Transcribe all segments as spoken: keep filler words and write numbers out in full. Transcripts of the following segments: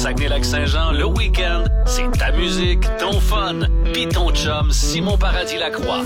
Saguenay-Lac-Saint-Jean, le week-end, c'est ta musique, ton fun, pis ton chum Simon Paradis-Lacroix.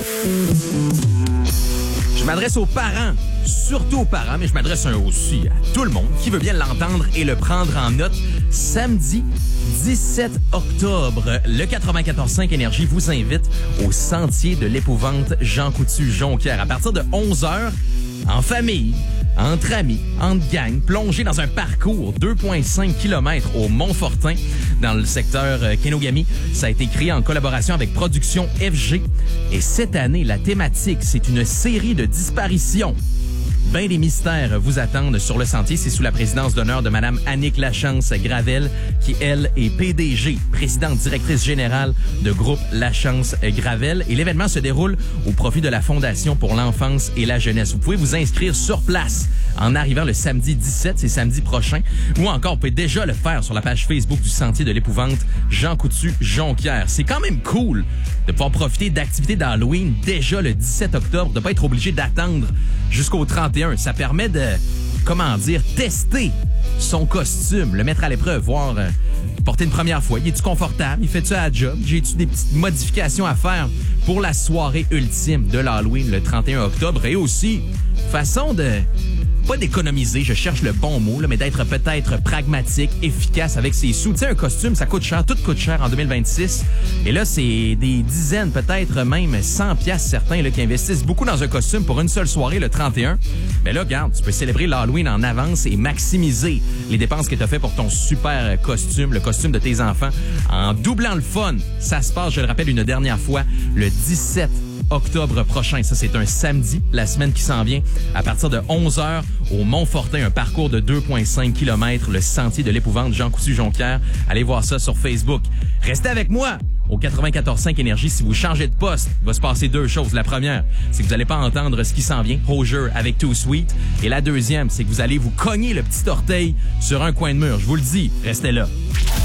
Je m'adresse aux parents, surtout aux parents, mais je m'adresse aussi à tout le monde qui veut bien l'entendre et le prendre en note. Samedi dix-sept octobre, le quatre-vingt-quatorze cinq Énergie vous invite au Sentier de l'Épouvante Jean Coutu-Jonquière. À partir de onze heures, en famille, entre amis, entre gangs, plongé dans un parcours deux virgule cinq kilomètres au Montfortin, dans le secteur euh, Kenogami. Ça a été créé en collaboration avec Production F G. Et cette année, la thématique, c'est une série de disparitions. Ben des mystères vous attendent sur le sentier. C'est sous la présidence d'honneur de Mme Annick Lachance Gravel, qui, elle, est P D G, présidente directrice générale de groupe Lachance Gravel. Et l'événement se déroule au profit de la Fondation pour l'enfance et la jeunesse. Vous pouvez vous inscrire sur place en arrivant le samedi dix-sept, c'est samedi prochain. Ou encore, vous pouvez déjà le faire sur la page Facebook du Sentier de l'Épouvante Jean Coutu-Jonquière. C'est quand même cool de pouvoir profiter d'activités d'Halloween déjà le dix-sept octobre, de pas être obligé d'attendre jusqu'au trente et un. Ça permet de, comment dire, tester son costume, le mettre à l'épreuve, voir euh, porter une première fois. Il est-tu confortable? Il fait-tu à la job? J'ai-tu des petites modifications à faire pour la soirée ultime de l'Halloween le trente et un octobre? Et aussi, façon de... pas d'économiser, je cherche le bon mot, là, mais d'être peut-être pragmatique, efficace avec ses sous. Tu sais, un costume, ça coûte cher, tout coûte cher en deux mille vingt-six. Et là, c'est des dizaines, peut-être même cent piastres certains là, qui investissent beaucoup dans un costume pour une seule soirée le trente et un. Mais là, regarde, tu peux célébrer l'Halloween en avance et maximiser les dépenses que tu as fait pour ton super costume, le costume de tes enfants, en doublant le fun. Ça se passe, je le rappelle une dernière fois, le dix-sept octobre prochain. Ça, c'est un samedi, la semaine qui s'en vient, à partir de onze heures, au Montfortin, un parcours de deux virgule cinq kilomètres, le Sentier de l'Épouvante Jean Coutu-Jonquière. Allez voir ça sur Facebook. Restez avec moi au quatre-vingt-quatorze cinq Énergie. Si vous changez de poste, il va se passer deux choses. La première, c'est que vous n'allez pas entendre ce qui s'en vient, Roger avec Too Sweet. Et la deuxième, c'est que vous allez vous cogner le petit orteil sur un coin de mur. Je vous le dis, restez là.